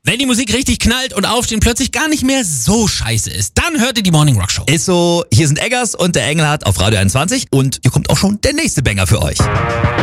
Wenn die Musik richtig knallt und Aufstehen plötzlich gar nicht mehr so scheiße ist, dann hört ihr die Morning Rock Show. Ist so, hier sind Eggers und der Engelhardt auf Radio 21 und hier kommt auch schon der nächste Banger für euch.